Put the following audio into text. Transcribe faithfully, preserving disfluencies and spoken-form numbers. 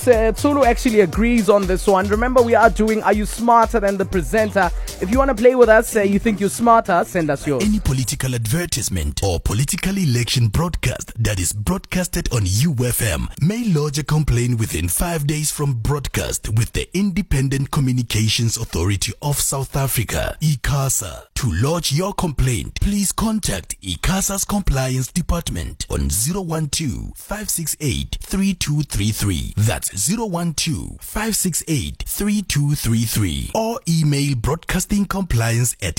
Uh, Tsulu actually agrees on this one. Remember, we are doing Are You Smarter Than the Presenter? If you want to play with us, uh, you think you're smarter, send us yours. Any political advertisement or political election broadcast that is broadcasted on U F M may lodge a complaint within five days from broadcast with the Independent Communications Authority of South Africa, ICASA. To lodge your complaint, please contact ICASA's Compliance Department on zero one two, five six eight, three two three three. That's zero one two, five six eight, three two three three. Or email broadcasting compliance at